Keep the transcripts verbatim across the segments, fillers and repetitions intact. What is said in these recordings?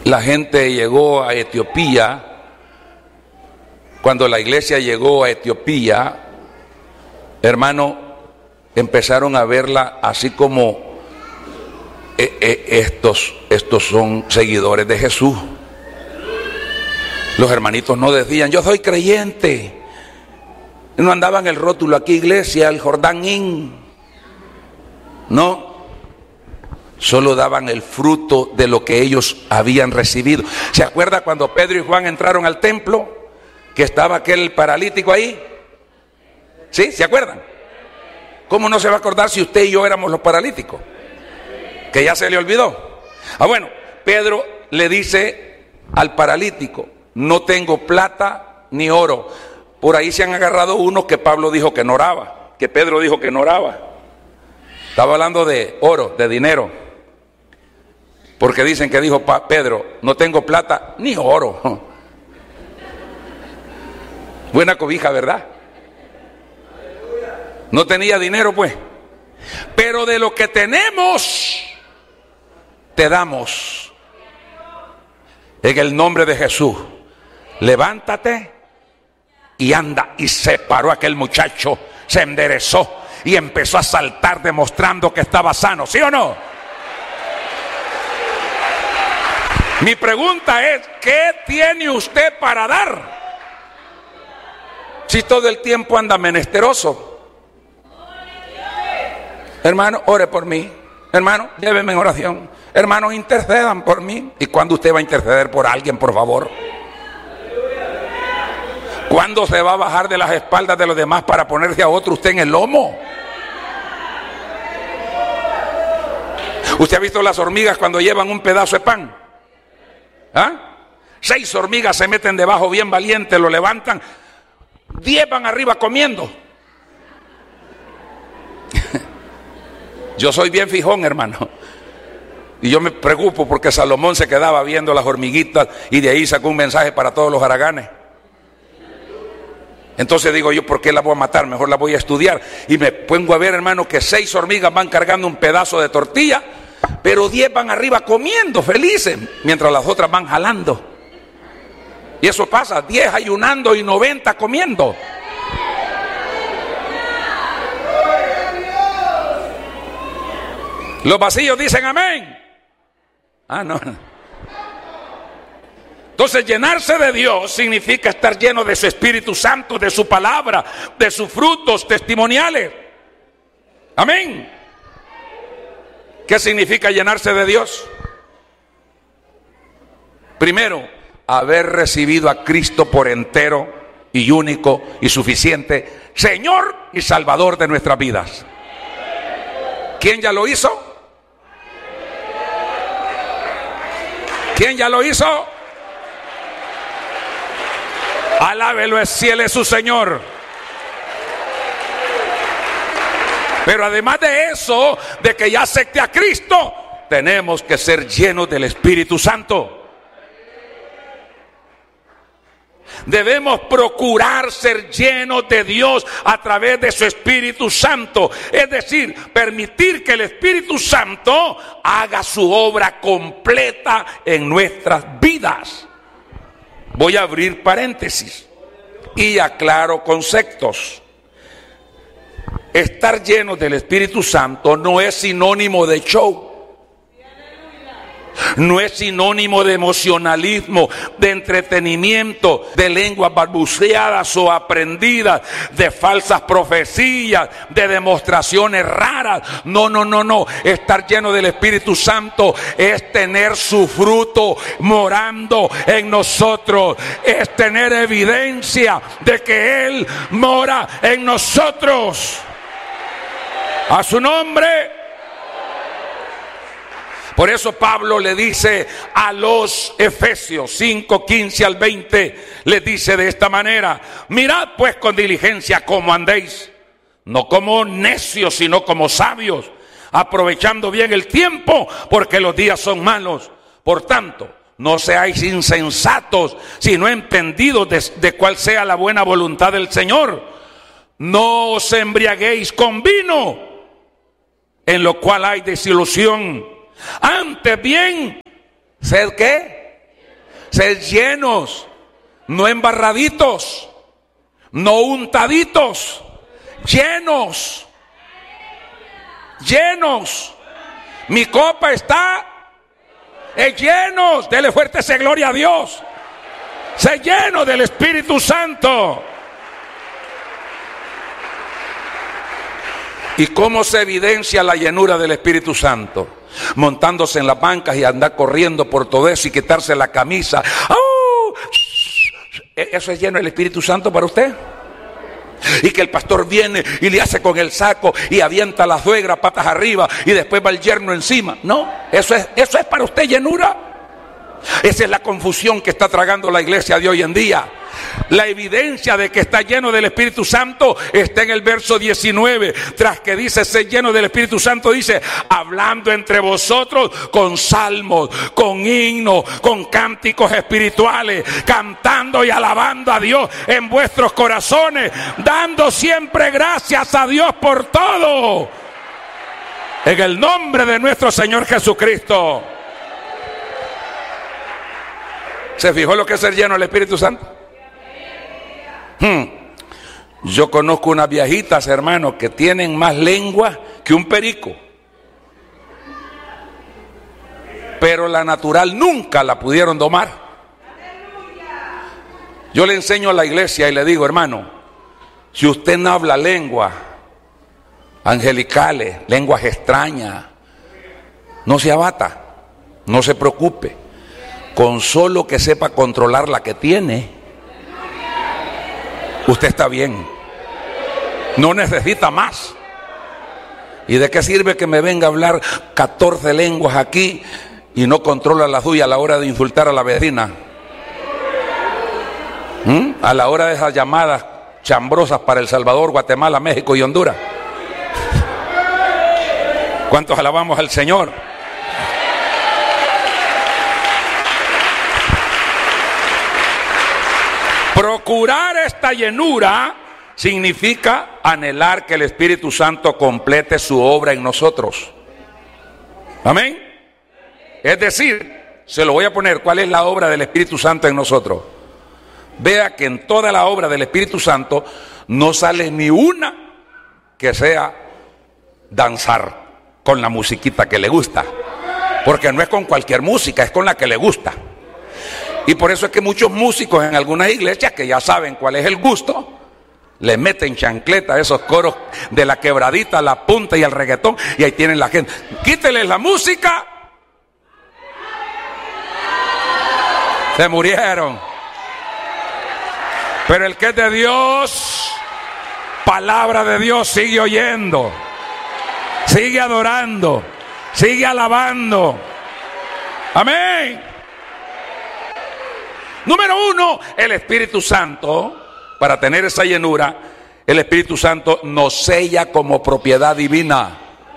la gente llegó a Etiopía, cuando la iglesia llegó a Etiopía, hermano, empezaron a verla así como eh, eh, estos, estos son seguidores de Jesús. Los hermanitos no decían, yo soy creyente. No andaban el rótulo aquí, iglesia, el Jordán Inn. No. Solo daban el fruto de lo que ellos habían recibido. ¿Se acuerda cuando Pedro y Juan entraron al templo? Que estaba aquel paralítico ahí. ¿Sí? ¿Se acuerdan? ¿Cómo no se va a acordar si usted y yo éramos los paralíticos? Que ya se le olvidó. Ah, bueno, Pedro le dice al paralítico, no tengo plata ni oro. Por ahí se han agarrado unos que Pablo dijo que no oraba, que Pedro dijo que no oraba. Estaba hablando de oro, de dinero. Porque dicen que dijo Pedro, no tengo plata ni oro. Buena cobija, ¿verdad? No tenía dinero, pues. Pero de lo que tenemos, te damos. En el nombre de Jesús, levántate y anda. Y se paró aquel muchacho, se enderezó y empezó a saltar demostrando que estaba sano, ¿sí o no? Mi pregunta es, ¿qué tiene usted para dar? Si todo el tiempo anda menesteroso. Hermano, ore por mí. Hermano, lléveme en oración. Hermanos, intercedan por mí. ¿Y cuándo usted va a interceder por alguien, por favor? ¿Cuándo se va a bajar de las espaldas de los demás para ponerse a otro usted en el lomo? ¿Usted ha visto las hormigas cuando llevan un pedazo de pan? ¿Ah? Seis hormigas se meten debajo bien valientes, lo levantan. Diez van arriba comiendo. Yo soy bien fijón, hermano. Y yo me preocupo porque Salomón se quedaba viendo las hormiguitas y de ahí sacó un mensaje para todos los haraganes. Entonces digo yo, ¿por qué la voy a matar? Mejor la voy a estudiar. Y me pongo a ver, hermano, que seis hormigas van cargando un pedazo de tortilla, pero diez van arriba comiendo felices, mientras las otras van jalando. Y eso pasa, diez ayunando y noventa comiendo. Los vacíos dicen amén. Ah, no. Entonces, llenarse de Dios significa estar lleno de su Espíritu Santo, de su palabra, de sus frutos testimoniales. Amén. ¿Qué significa llenarse de Dios? Primero, haber recibido a Cristo por entero y único y suficiente Señor y Salvador de nuestras vidas. ¿Quién ya lo hizo? ¿Quién ya lo hizo? Alábelo, es si Él es su Señor. Pero además de eso, de que ya acepte a Cristo, tenemos que ser llenos del Espíritu Santo. Debemos procurar ser llenos de Dios a través de su Espíritu Santo. Es decir, permitir que el Espíritu Santo haga su obra completa en nuestras vidas. Voy a abrir paréntesis y aclaro conceptos. Estar llenos del Espíritu Santo no es sinónimo de show. No es sinónimo de emocionalismo, de entretenimiento, de lenguas balbuceadas o aprendidas, de falsas profecías, de demostraciones raras. No, no, no, no. Estar lleno del Espíritu Santo es tener su fruto morando en nosotros. Es tener evidencia de que Él mora en nosotros. A su nombre. Por eso Pablo le dice a los Efesios cinco, quince al veinte, les dice de esta manera: mirad pues con diligencia cómo andéis, no como necios, sino como sabios, aprovechando bien el tiempo, porque los días son malos. Por tanto, no seáis insensatos, sino entendidos de, de cuál sea la buena voluntad del Señor. No os embriaguéis con vino, en lo cual hay desilusión. Antes bien, sed ¿qué? ser llenos, no embarraditos, no untaditos, llenos, llenos. Mi copa está es llenos. Dele fuerte ese gloria a Dios. Sé lleno del Espíritu Santo. ¿Y cómo se evidencia la llenura del Espíritu Santo? Montándose en las bancas y andar corriendo por todo eso y quitarse la camisa. ¡Oh! ¿Eso es lleno del Espíritu Santo para usted? Y que el pastor viene y le hace con el saco y avienta a la suegra patas arriba y después va el yerno encima. No, eso es, eso es para usted llenura. Esa es la confusión que está tragando la iglesia de hoy en día. La evidencia de que está lleno del Espíritu Santo está en el verso diecinueve. Tras que dice ser lleno del Espíritu Santo, dice: hablando entre vosotros con salmos, con himnos, con cánticos espirituales, cantando y alabando a Dios en vuestros corazones, dando siempre gracias a Dios por todo, en el nombre de nuestro Señor Jesucristo. ¿Se fijó lo que es ser lleno del Espíritu Santo? Hmm. Yo conozco unas viejitas, hermanos, que tienen más lengua que un perico, pero la natural nunca la pudieron domar. Yo le enseño a la iglesia y le digo: hermano, si usted no habla lengua angelicales, lenguas extrañas, no se abata, no se preocupe. Con solo que sepa controlar la que tiene, usted está bien. No necesita más. ¿Y de qué sirve que me venga a hablar catorce lenguas aquí y no controla la suya a la hora de insultar a la vecina? ¿Mm? A la hora de esas llamadas chambrosas para El Salvador, Guatemala, México y Honduras. ¿Cuántos alabamos al Señor? Procurar esta llenura significa anhelar que el Espíritu Santo complete su obra en nosotros. Amén. Es decir, se lo voy a poner, ¿cuál es la obra del Espíritu Santo en nosotros? Vea que en toda la obra del Espíritu Santo no sale ni una que sea danzar con la musiquita que le gusta, porque no es con cualquier música, es con la que le gusta. Y por eso es que muchos músicos en algunas iglesias, que ya saben cuál es el gusto, le meten chancleta a esos coros de la quebradita, la punta y el reggaetón, y ahí tienen la gente. Quíteles la música, se murieron. Pero el que es de Dios, palabra de Dios, sigue oyendo, sigue adorando, sigue alabando. Amén. Número uno, el Espíritu Santo. Para tener esa llenura, el Espíritu Santo nos sella como propiedad divina.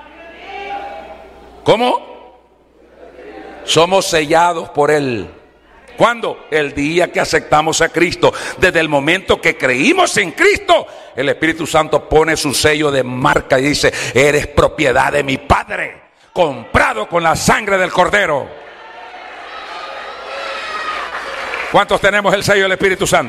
¿Cómo? Somos sellados por Él. ¿Cuándo? El día que aceptamos a Cristo. Desde el momento que creímos en Cristo, el Espíritu Santo pone su sello de marca y dice: eres propiedad de mi Padre, comprado con la sangre del Cordero. ¿Cuántos tenemos el sello del Espíritu Santo?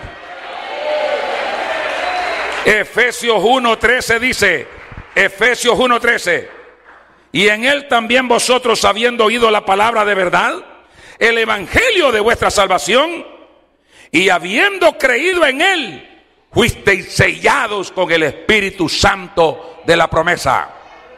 Efesios uno trece dice, Efesios uno trece, y en Él también vosotros, habiendo oído la palabra de verdad, el evangelio de vuestra salvación, y habiendo creído en Él, fuisteis sellados con el Espíritu Santo de la promesa.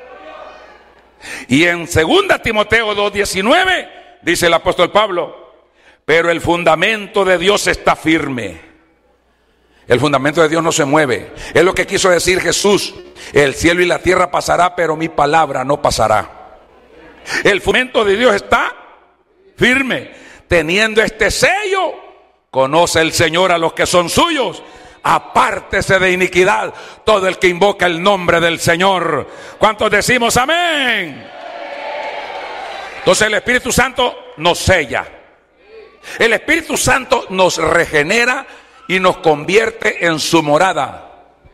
Y en segunda Timoteo dos diecinueve dice el apóstol Pablo: pero el fundamento de Dios está firme. El fundamento de Dios no se mueve. Es lo que quiso decir Jesús: el cielo y la tierra pasará, pero mi palabra no pasará. El fundamento de Dios está firme. Teniendo este sello, conoce el Señor a los que son suyos. Apártese de iniquidad todo el que invoca el nombre del Señor. ¿Cuántos decimos amén? Entonces el Espíritu Santo nos sella. El Espíritu Santo nos regenera y nos convierte en su morada.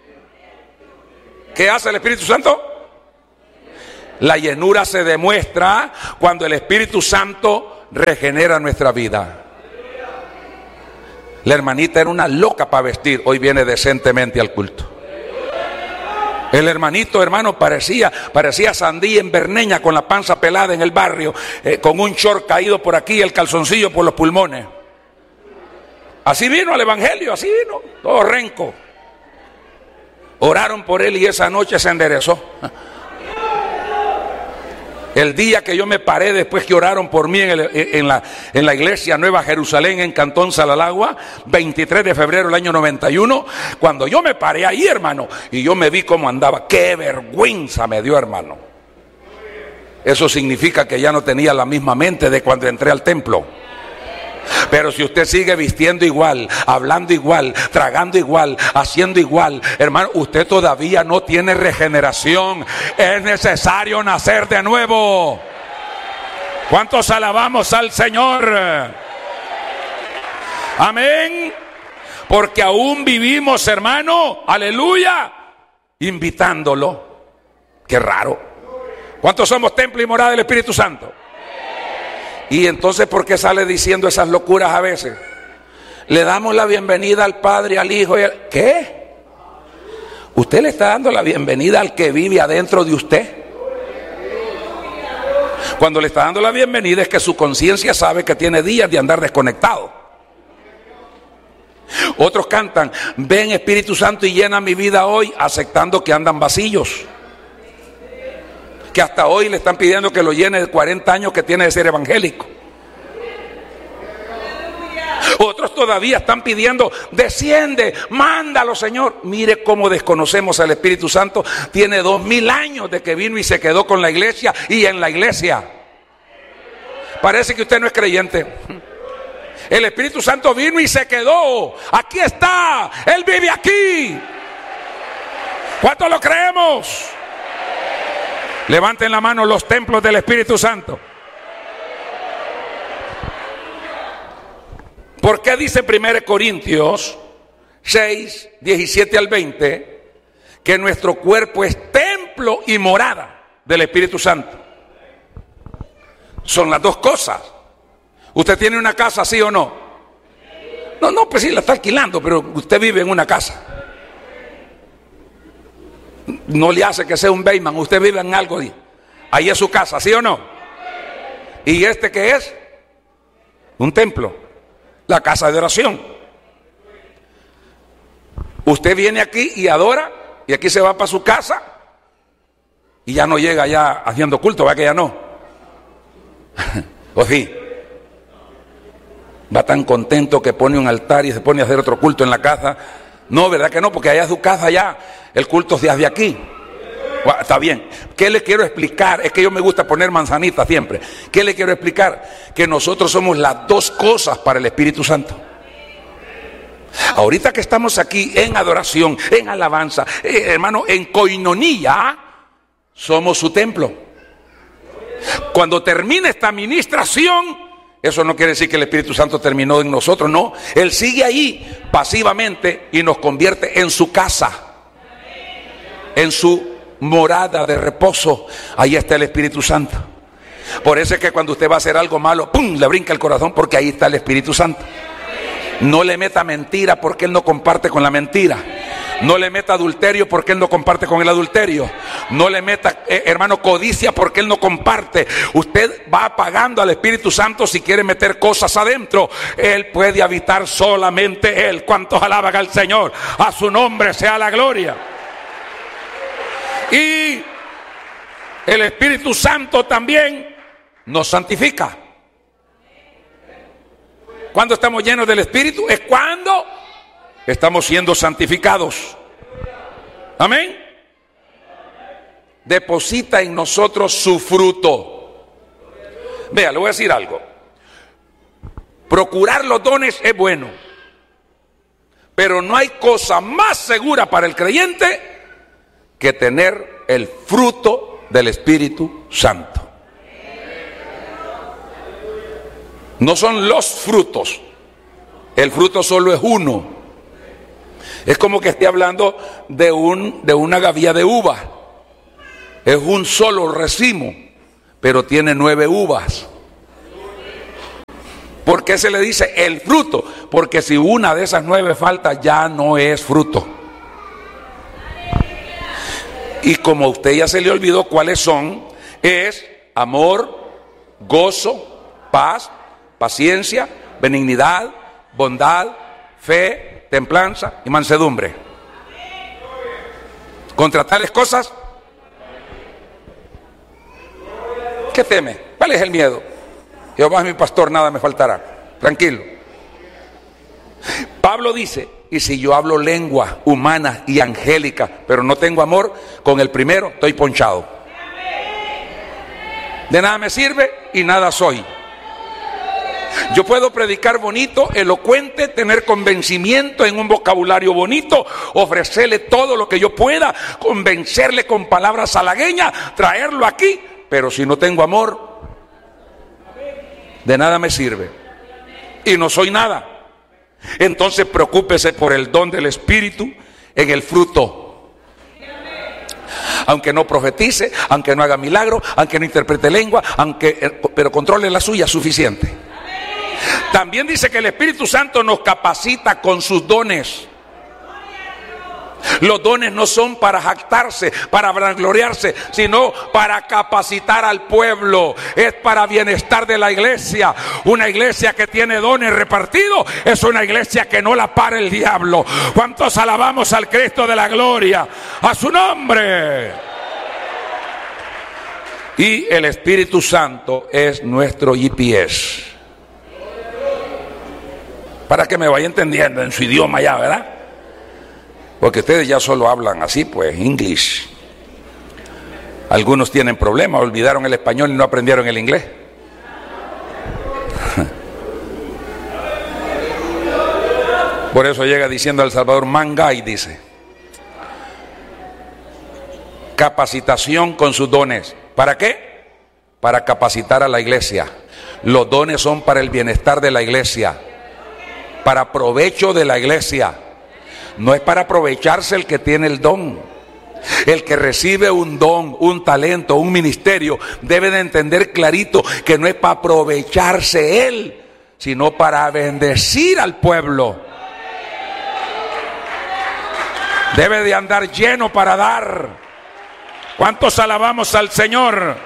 ¿Qué hace el Espíritu Santo? La llenura se demuestra cuando el Espíritu Santo regenera nuestra vida. La hermanita era una loca para vestir, hoy viene decentemente al culto. El hermanito, hermano, parecía, parecía sandía en Berneña con la panza pelada en el barrio, eh, con un short caído por aquí, el calzoncillo por los pulmones. Así vino al evangelio, así vino, todo renco. Oraron por él y esa noche se enderezó. El día que yo me paré después que oraron por mí en, el, en, la, en la iglesia Nueva Jerusalén en Cantón Salalagua, veintitrés de febrero del año noventa y uno, cuando yo me paré ahí, hermano, y yo me vi cómo andaba, qué vergüenza me dio, hermano. Eso significa que ya no tenía la misma mente de cuando entré al templo. Pero si usted sigue vistiendo igual, hablando igual, tragando igual, haciendo igual, hermano, usted todavía no tiene regeneración. Es necesario nacer de nuevo. ¿Cuántos alabamos al Señor? Amén. Porque aún vivimos, hermano, aleluya, invitándolo. Qué raro. ¿Cuántos somos templo y morada del Espíritu Santo? Y entonces, ¿por qué sale diciendo esas locuras a veces? Le damos la bienvenida al Padre, al Hijo y al... ¿Qué? ¿Usted le está dando la bienvenida al que vive adentro de usted? Cuando le está dando la bienvenida es que su conciencia sabe que tiene días de andar desconectado. Otros cantan, ven Espíritu Santo y llena mi vida hoy, aceptando que andan vacíos. Que hasta hoy le están pidiendo que lo llene de cuarenta años que tiene de ser evangélico. Otros todavía están pidiendo, desciende, mándalo, Señor. Mire cómo desconocemos al Espíritu Santo. Tiene dos mil años de que vino y se quedó con la iglesia y en la iglesia. Parece que usted no es creyente. El Espíritu Santo vino y se quedó. Aquí está, Él vive aquí. ¿Cuántos lo creemos? Levanten la mano los templos del Espíritu Santo. ¿Por qué dice primera Corintios seis, diecisiete al veinte que nuestro cuerpo es templo y morada del Espíritu Santo? Son las dos cosas. ¿Usted tiene una casa, sí o no? No, no, pues sí, la está alquilando, pero usted vive en una casa. No le hace que sea un Beyman, usted vive en algo, ahí es su casa, ¿sí o no? ¿Y este qué es? Un templo, la casa de oración. Usted viene aquí y adora, y aquí se va para su casa, y ya no llega ya haciendo culto, ¿va que ya no? ¿O sí? Va tan contento que pone un altar y se pone a hacer otro culto en la casa. No, ¿verdad que no? Porque allá es su casa, ya el culto se hace aquí. Bueno, está bien. ¿Qué le quiero explicar? Es que yo me gusta poner manzanita siempre. ¿Qué le quiero explicar? Que nosotros somos las dos cosas para el Espíritu Santo. Ahorita que estamos aquí en adoración, en alabanza, eh, hermano, en coinonía, somos su templo. Cuando termine esta administración, eso no quiere decir que el Espíritu Santo terminó en nosotros, no. Él sigue ahí pasivamente y nos convierte en su casa, en su morada de reposo. Ahí está el Espíritu Santo. Por eso es que cuando usted va a hacer algo malo, ¡pum!, le brinca el corazón, porque ahí está el Espíritu Santo. No le meta mentira, porque Él no comparte con la mentira. No le meta adulterio, porque Él no comparte con el adulterio. No le meta, eh, hermano, codicia, porque Él no comparte. Usted va apagando al Espíritu Santo si quiere meter cosas adentro. Él puede habitar solamente Él. ¿Cuántos alaban al Señor? A su nombre sea la gloria. Y el Espíritu Santo también nos santifica. ¿Cuándo estamos llenos del Espíritu? Es cuando estamos siendo santificados. Amén. Deposita en nosotros su fruto. Vea, le voy a decir algo. Procurar los dones es bueno, pero no hay cosa más segura para el creyente que tener el fruto del Espíritu Santo. No son los frutos. El fruto solo es uno. Es como que esté hablando de, un, de una gavilla de uva. Es un solo racimo, pero tiene nueve uvas. ¿Por ¿Por qué se le dice el fruto? Porque si una de esas nueve falta, ya no es fruto. Y como a usted ya se le olvidó cuáles son, es amor, gozo, paz, paciencia, benignidad, bondad, fe, templanza y mansedumbre. Contra tales cosas, ¿qué teme? ¿Cuál es el miedo? Jehová es mi pastor, nada me faltará. Tranquilo. Pablo dice, y si yo hablo lengua humana y angélica, pero no tengo amor, con el primero estoy ponchado. De nada me sirve y nada soy. Yo puedo predicar bonito, elocuente, tener convencimiento en un vocabulario bonito, ofrecerle todo lo que yo pueda, convencerle con palabras halagüeñas, traerlo aquí, pero si no tengo amor, de nada me sirve y no soy nada. Entonces preocúpese por el don del Espíritu en el fruto. Aunque no profetice, aunque no haga milagro, aunque no interprete lengua, aunque, pero controle la suya, suficiente. También dice que el Espíritu Santo nos capacita con sus dones. Los dones no son para jactarse, para vangloriarse, sino para capacitar al pueblo. Es para bienestar de la iglesia. Una iglesia que tiene dones repartidos es una iglesia que no la para el diablo. ¿Cuántos alabamos al Cristo de la gloria? A su nombre. Y el Espíritu Santo es nuestro G P S. Para que me vaya entendiendo en su idioma ya, ¿verdad? Porque ustedes ya solo hablan así, pues, English. Algunos tienen problemas, olvidaron el español y no aprendieron el inglés. Por eso llega diciendo El Salvador, mangay, dice. Capacitación con sus dones. ¿Para qué? Para capacitar a la iglesia. Los dones son para el bienestar de la iglesia, para provecho de la iglesia. No es para aprovecharse el que tiene el don. El que recibe un don, un talento, un ministerio, debe de entender clarito que no es para aprovecharse él, sino para bendecir al pueblo. Debe de andar lleno para dar. ¿Cuántos alabamos al Señor?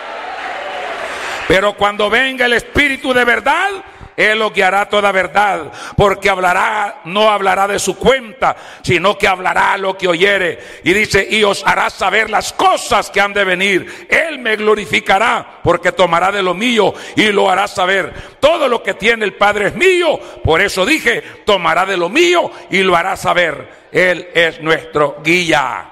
Pero cuando venga el Espíritu de verdad, Él os guiará toda verdad, porque hablará, no hablará de su cuenta, sino que hablará lo que oyere. Y dice, y os hará saber las cosas que han de venir. Él me glorificará, porque tomará de lo mío y lo hará saber. Todo lo que tiene el Padre es mío, por eso dije, tomará de lo mío y lo hará saber. Él es nuestro guía.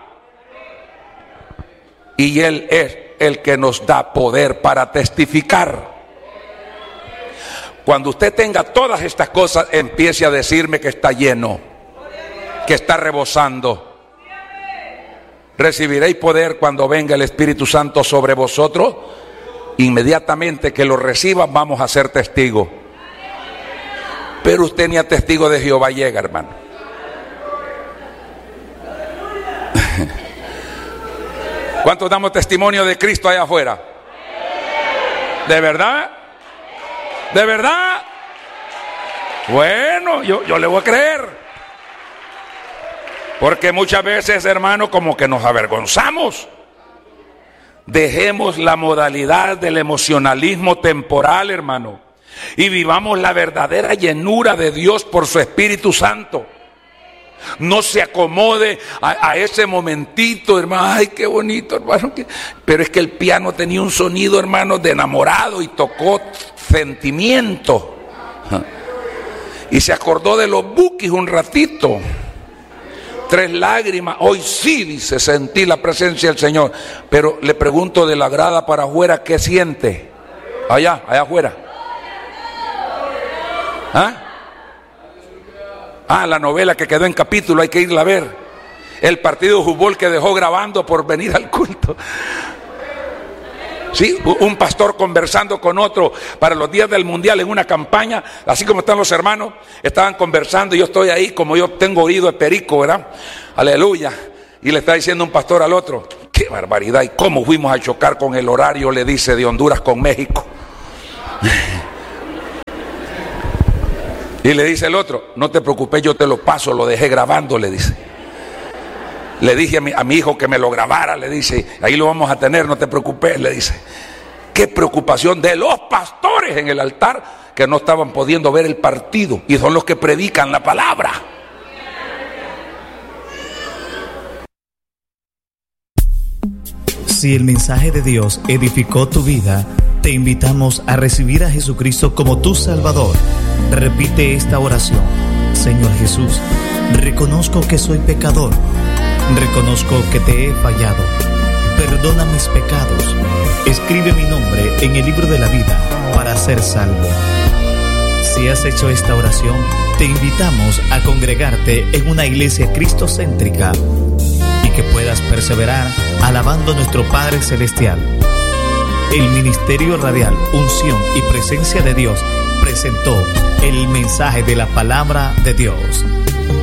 Y Él es el que nos da poder para testificar. Cuando usted tenga todas estas cosas, empiece a decirme que está lleno, que está rebosando. Recibiréis poder cuando venga el Espíritu Santo sobre vosotros. Inmediatamente que lo reciba, vamos a ser testigos. Pero usted ni a testigo de Jehová llega, hermano. ¿Cuántos damos testimonio de Cristo allá afuera? ¿De verdad? ¿De verdad? Bueno, yo, yo le voy a creer. Porque muchas veces, hermano, como que nos avergonzamos. Dejemos la modalidad del emocionalismo temporal, hermano, y vivamos la verdadera llenura de Dios por su Espíritu Santo. No se acomode a, a ese momentito, hermano. Ay, qué bonito, hermano. Pero es que el piano tenía un sonido, hermano, de enamorado y tocó sentimiento. Y se acordó de los buquis un ratito. Tres lágrimas. Hoy sí, dice, sentí la presencia del Señor. Pero le pregunto de la grada para afuera, ¿qué siente? Allá, allá afuera. ¿Ah? Ah, la novela que quedó en capítulo, hay que irla a ver. El partido de fútbol que dejó grabando por venir al culto. Sí, un pastor conversando con otro para los días del mundial en una campaña, así como están los hermanos, estaban conversando y yo estoy ahí, como yo tengo oído de perico, ¿verdad? Aleluya. Y le está diciendo un pastor al otro, qué barbaridad, y cómo fuimos a chocar con el horario, le dice, de Honduras con México. Y le dice el otro, no te preocupes, yo te lo paso, lo dejé grabando, le dice. Le dije a mi, a mi hijo que me lo grabara, le dice, ahí lo vamos a tener, no te preocupes, le dice. Qué preocupación de los pastores en el altar que no estaban pudiendo ver el partido y son los que predican la palabra. Si el mensaje de Dios edificó tu vida, te invitamos a recibir a Jesucristo como tu Salvador. Repite esta oración. Señor Jesús, reconozco que soy pecador. Reconozco que te he fallado. Perdona mis pecados. Escribe mi nombre en el libro de la vida para ser salvo. Si has hecho esta oración, te invitamos a congregarte en una iglesia cristocéntrica y que puedas perseverar alabando a nuestro Padre Celestial. El Ministerio Radial Unción y Presencia de Dios presentó el mensaje de la Palabra de Dios.